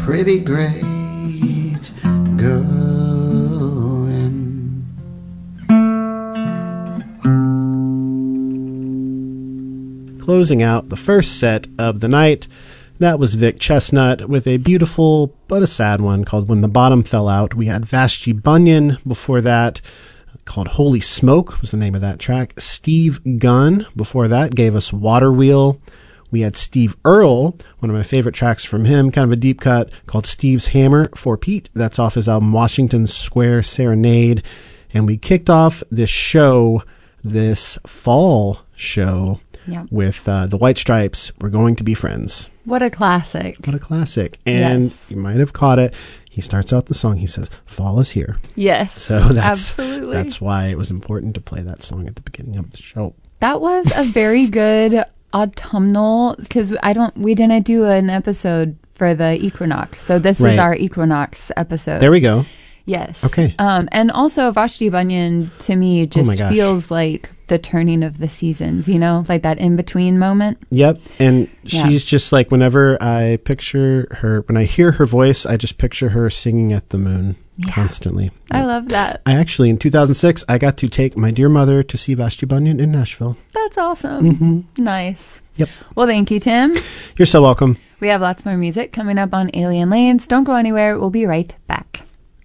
pretty great going. Closing out the first set of the night, that was Vic Chestnut with a beautiful but a sad one called When the Bottom Fell Out. We had Vashti Bunyan before that, called Holy Smoke was the name of that track. Steve Gunn before that gave us Water Wheel. We had Steve Earle, one of my favorite tracks from him, kind of a deep cut, called Steve's Hammer for Pete. That's off his album Washington Square Serenade. And we kicked off this show, this fall show, with the White Stripes, We're Going to Be Friends. What a classic. What a classic. And you might have caught it. He starts out the song, he says, fall is here. Yes, so absolutely. That's why it was important to play that song at the beginning of the show. That was a very good autumnal, because we didn't do an episode for the equinox. So this is our equinox episode. There we go. Yes. Okay. And also Vashti Bunyan to me just feels like the turning of the seasons, you know, like that in-between moment. Yep. And she's just like, whenever I picture her, when I hear her voice, I just picture her singing at the moon constantly. I love that. I actually, in 2006, I got to take my dear mother to see Vashti Bunyan in Nashville. That's awesome. Mm-hmm. Nice. Yep. Well, thank you, Tim. You're so welcome. We have lots more music coming up on Alien Lanes. Don't go anywhere. We'll be right back.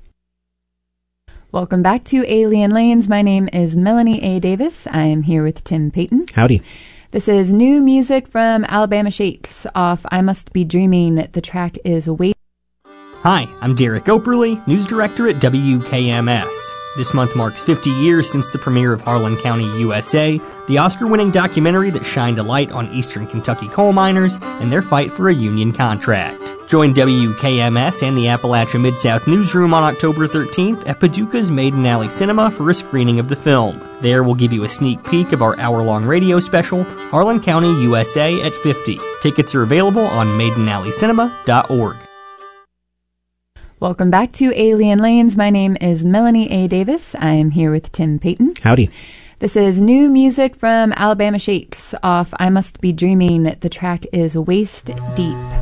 Welcome back to Alien Lanes. My name is Melanie A. Davis. I am here with Tim Payton. Howdy. This is new music from Alabama Shakes off I Must Be Dreaming. The track is Wait. Hi, I'm Derek Operly, news director at WKMS. This month marks 50 years since the premiere of Harlan County, USA, the Oscar-winning documentary that shined a light on eastern Kentucky coal miners and their fight for a union contract. Join WKMS and the Appalachia Mid-South Newsroom on October 13th at Paducah's Maiden Alley Cinema for a screening of the film. There we'll give you a sneak peek of our hour-long radio special, Harlan County, USA at 50. Tickets are available on maidenalleycinema.org. Welcome back to Alien Lanes. My name is Melanie A. Davis. I am here with Tim Payton. Howdy. This is new music from Alabama Shakes off I Must Be Dreaming. The track is Waist Deep.